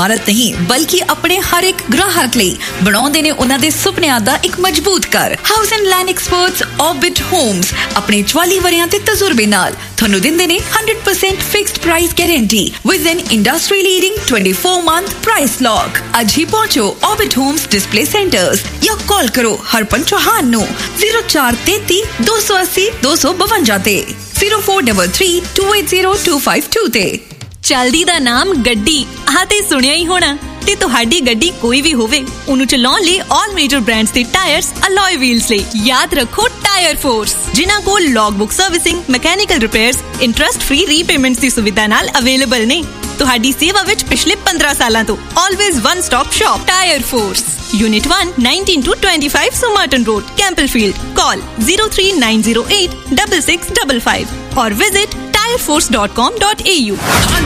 इमारत नहीं बल्कि अपने हर एक ग्राहक ਲਈ ਬਣਾਉਂਦੇ ਨੇ ਉਹਨਾਂ ਦੇ ਸੁਪਨਿਆਂ ਦਾ ਇੱਕ ਮਜ਼ਬੂਤ ਘਰ। House and land experts orbit homes ਆਪਣੇ 44 ਵਰਿਆਂ ਦੇ ਤਜਰਬੇ ਨਾਲ ਤੁਹਾਨੂੰ ਦਿੰਦੇ ਨੇ 100% fixed price guarantee with N industry leading 24-month price lock. ਅੱਜ ਹੀ ਪਹੁੰਚੋ ਆਰਬਿਟ ਹੋਮਸ ਡਿਸਪਲੇ ਸੈਂਟਰਸ ਜਾਂ ਕਾਲ ਕਰੋ ਹਰਪਨ ਚੌਹਾਨ ਨੂੰ 0433 280 252 ਤੇ 0433280252 ਤੇ। ਚਲਦੀ ਦਾ ਨਾਮ ਗੱਡੀ ਆਹ ਤੇ ਸੁਣਿਆ ਹੀ ਹੋਣਾ ਤੇ ਤੁਹਾਡੀ ਗੱਡੀ ਕੋਈ ਵੀ ਹੋਵੇ ਉਹਨੂੰ ਚਲਾਉਣ ਲਈ ਆਲ ਮੇਜਰ ਬ੍ਰਾਂਡਸ ਦੇ ਟਾਇਰਸ ਅਲੋਏ ਵੀਲਸ ਲਈ ਯਾਦ ਰੱਖੋ ਟਾਇਰ ਫੋਰਸ, ਜਿਨ੍ਹਾਂ ਕੋਲ ਲੌਗਬੁੱਕ servicing, mechanical repairs, interest free repayments ਦੀ ਸੁਵਿਧਾ ਨਾਲ ਅਵੇਲੇਬਲ ਨੇ। ਤੁਹਾਡੀ ਸੇਵਾ ਵਿੱਚ ਪਿਛਲੇ 15 ਸਾਲਾਂ ਤੋਂ always one stop shop tyre force, Unit 1, 19-25 Somerton Road, Campbellfield. Call 03908 6655 or visit tireforce.com.au.